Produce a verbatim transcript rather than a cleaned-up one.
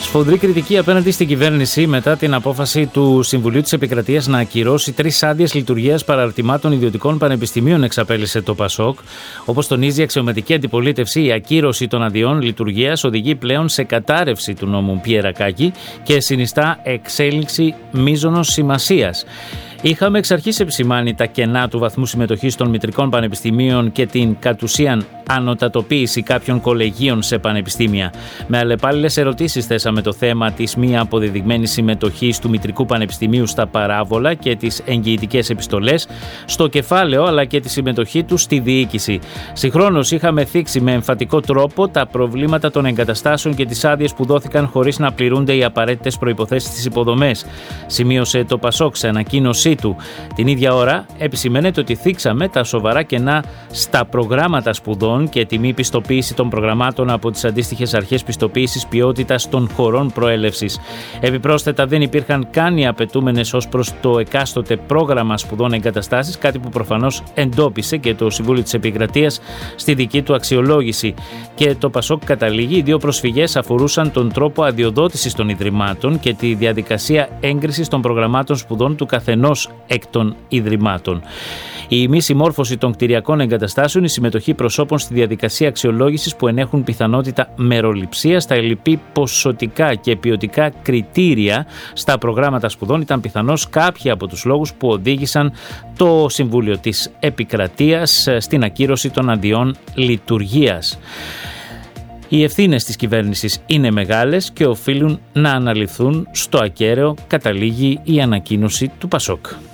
Σφοδρή κριτική απέναντι στην κυβέρνηση μετά την απόφαση του Συμβουλίου της Επικρατείας να ακυρώσει τρεις άδειες λειτουργίας παραρτημάτων ιδιωτικών πανεπιστημίων, εξαπέλυσε το Πασόκ. Όπως τονίζει η αξιωματική αντιπολίτευση, η ακύρωση των αδειών λειτουργίας οδηγεί πλέον σε κατάρρευση του νόμου Πιερακάκη και συνιστά εξέλιξη μείζωνος σημασίας. Είχαμε εξ αρχής επισημάνει τα κενά του βαθμού συμμετοχής των μητρικών πανεπιστημίων και την κατ' ουσίαν ανωτατοποίηση κάποιων κολεγίων σε πανεπιστήμια. Με αλλεπάλληλες ερωτήσεις θέσαμε το θέμα της μη αποδεδειγμένης συμμετοχής του μητρικού πανεπιστημίου στα παράβολα και τις εγγυητικές επιστολές, στο κεφάλαιο αλλά και τη συμμετοχή του στη διοίκηση. Συγχρόνως είχαμε θίξει με εμφατικό τρόπο τα προβλήματα των εγκαταστάσεων και τις άδειες που δόθηκαν χωρίς να πληρούνται οι απαραίτητες προϋποθέσεις στις υποδομές. Σημείωσε το Πασόκ σε ανακοίνωσή του. Την ίδια ώρα επισημαίνεται ότι θίξαμε τα σοβαρά κενά στα προγράμματα σπουδών και τη μη πιστοποίηση των προγραμμάτων από τις αντίστοιχες αρχές πιστοποίησης ποιότητας των χωρών προέλευσης. Επιπρόσθετα, δεν υπήρχαν καν οι απαιτούμενες ως προς το εκάστοτε πρόγραμμα σπουδών εγκαταστάσεις, κάτι που προφανώς εντόπισε και το Συμβούλιο της Επικρατείας στη δική του αξιολόγηση. Και το Πασόκ καταλήγει, οι δύο προσφυγές αφορούσαν τον τρόπο αδειοδότησης των ιδρυμάτων και τη διαδικασία έγκρισης των προγραμμάτων σπουδών του καθενός εκ των ιδρυμάτων. Η μη συμμόρφωση των κτηριακών εγκαταστάσεων, η συμμετοχή προσώπων στη διαδικασία αξιολόγησης που ενέχουν πιθανότητα μεροληψίας, τα ελλειπή ποσοτικά και ποιοτικά κριτήρια στα προγράμματα σπουδών ήταν πιθανώς κάποιοι από τους λόγους που οδήγησαν το Συμβούλιο της Επικρατείας στην ακύρωση των αδειών λειτουργίας. Οι ευθύνες της κυβέρνησης είναι μεγάλες και οφείλουν να αναλυθούν στο ακέραιο, καταλήγει η ανακοίνωση του Πασόκ.